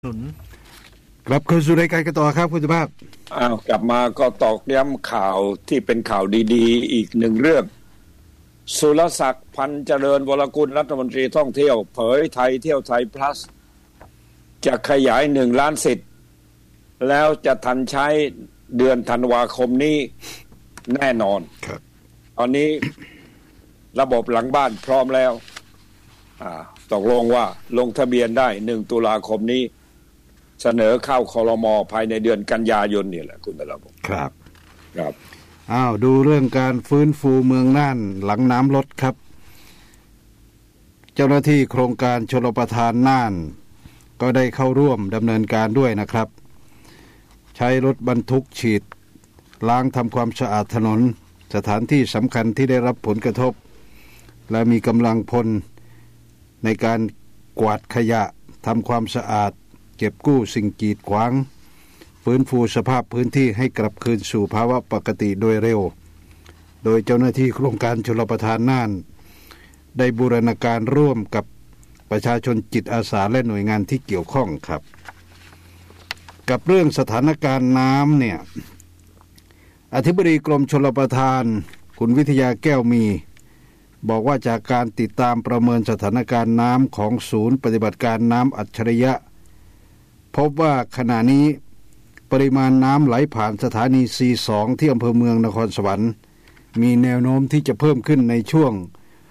หนุนกลับเข้าสู่รายการกันต่อครับคุณสุภาพกลับมาก็ตอกย้ำข่าวที่เป็นข่าวดีๆอีกหนึ่งเรื่องสุรศักดิ์พันเจริญวรกุลรัฐมนตรีท่องเที่ยวเผยไทยเที่ยวไทย plus จะขยาย1 ล้านสิทธิ์แล้วจะทันใช้เดือนธันวาคมนี้แน่นอนตอนนี้ระบบหลังบ้านพร้อมแล้วตกลงว่าลงทะเบียนได้1 ตุลาคมนี้เสนอเข้าครม.ภายในเดือนกันยายนนี่แหละคุณตลาภพครับครับดูเรื่องการฟื้นฟูเมืองน่านหลังน้ำลดครับเจ้าหน้าที่โครงการชลประทานน่านก็ได้เข้าร่วมดำเนินการด้วยนะครับใช้รถบรรทุกฉีดล้างทำความสะอาดถนนสถานที่สำคัญที่ได้รับผลกระทบและมีกำลังพลในการกวาดขยะทำความสะอาดเก็บกู้สิ่งกีดขวางฟื้นฟูสภาพพื้นที่ให้กลับคืนสู่ภาวะปกติโดยเร็วโดยเจ้าหน้าที่โครงการชลประทานน่านได้บูรณาการร่วมกับประชาชนจิตอาสาและหน่วยงานที่เกี่ยวข้องครับกับเรื่องสถานการณ์น้ำเนี่ยอธิบดีกรมชลประทานคุณวิทยาแก้วมีบอกว่าจากการติดตามประเมินสถานการณ์น้ำของศูนย์ปฏิบัติการน้ำอัจฉริยะพบว่าขณะนี้ปริมาณน้ำไหลผ่านสถานี C2 ที่อำเภอเมืองนครสวรรค์มีแนวโน้มที่จะเพิ่มขึ้นในช่วง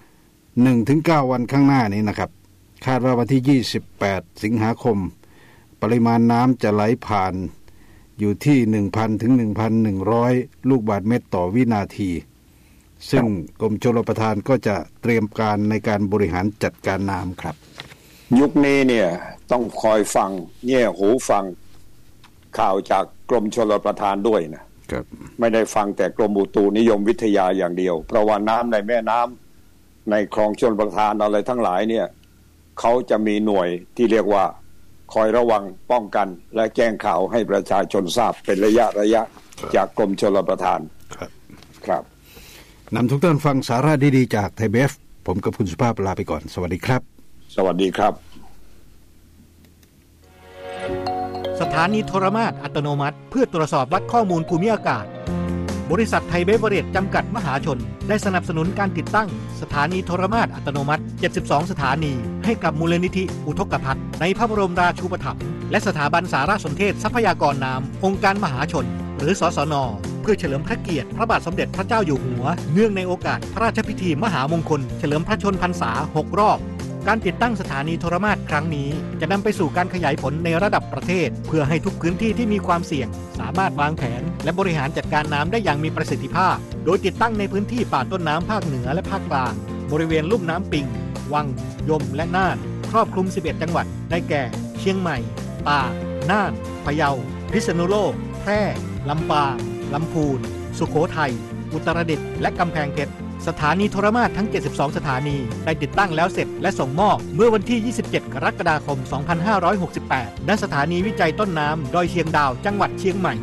1-9 วันข้างหน้านี้นะครับคาดว่าวันที่28 สิงหาคมปริมาณน้ำจะไหลผ่านอยู่ที่ 1,000 ถึง 1,100 ลูกบาศก์เมตรต่อวินาทีซึ่งกรมชลประทานก็จะเตรียมการในการบริหารจัดการน้ำครับยุคนี้เนี่ยต้องคอยฟังแง่หูฟังข่าวจากกรมชลประทานด้วยนะครับไม่ได้ฟังแต่กรมอุตุนิยมวิทยาอย่างเดียวเพราะว่าน้ำในแม่น้ำในคลองชลประทานอะไรทั้งหลายเนี่ยเขาจะมีหน่วยที่เรียกว่าคอยระวังป้องกันและแจ้งข่าวให้ประชาชนทราบเป็นระยะจากกรมชลประทานครับนำทุกท่านฟังสาระดีๆจากไทยเบฟผมกับคุณสุภาพลาไปก่อนสวัสดีครับสวัสดีครับสถานีโทรมาตรอัตโนมัติเพื่อตรวจสอบวัดข้อมูลภูมิอากาศบริษัทไทยเบเวอเรจจำกัดมหาชนได้สนับสนุนการติดตั้งสถานีโทรมาตรอัตโนมัติ72สถานีให้กับมูลนิธิอุทกภัทรในพระบรมราชูปถัมภ์และสถาบันสารสนเทศทรัพยากรน้ำองค์การมหาชนหรือสสน.เพื่อเฉลิมพระเกียรติพระบาทสมเด็จพระเจ้าอยู่หัวเนื่องในโอกาสพระราชพิธีมหามงคลเฉลิมพระชนพรรษา6 รอบการติดตั้งสถานีโทรมาตรครั้งนี้จะนำไปสู่การขยายผลในระดับประเทศเพื่อให้ทุกพื้นที่ที่มีความเสี่ยงสามารถวางแผนและบริหารจัดการน้ำได้อย่างมีประสิทธิภาพโดยติดตั้งในพื้นที่ป่าต้นน้ำภาคเหนือและภาคกลางบริเวณลุ่มน้ำปิงวังยมและน่านครอบคลุม11จังหวัดได้แก่เชียงใหม่ตากน่านพะเยาพิษณุโลกแพร่ลำปางลำพูนสุโขทัยอุตรดิตถ์และกำแพงเพชรสถานีโทรมาตรทั้ง72สถานีได้ติดตั้งแล้วเสร็จและส่งมอบเมื่อวันที่27 กรกฎาคม 2568 ณ สถานีวิจัยต้นน้ำดอยเชียงดาวจังหวัดเชียงใหม่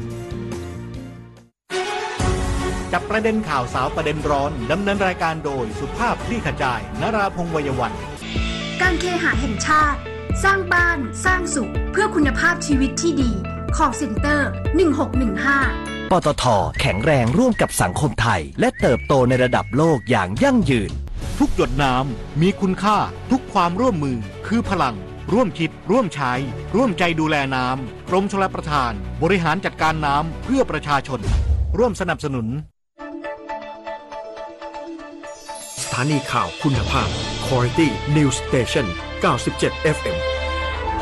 จับประเด็นข่าวสาวประเด็นร้อนดำเนินรายการโดยสุภาพคลี่ขจายนราพงษ์ วัยวัฒน์การเคหะแห่งชาติสร้างบ้านสร้างสุขเพื่อคุณภาพชีวิตที่ดีcall center 1615 ปตท.แข็งแรงร่วมกับสังคมไทยและเติบโตในระดับโลกอย่างยั่งยืนทุกหยดน้ำมีคุณค่าทุกความร่วมมือคือพลังร่วมคิดร่วมใช้ร่วมใจดูแลน้ำกรมชลประทานบริหารจัดการน้ำเพื่อประชาชนร่วมสนับสนุนสถานีข่าวคุณภาพ Quality News Station 97 FM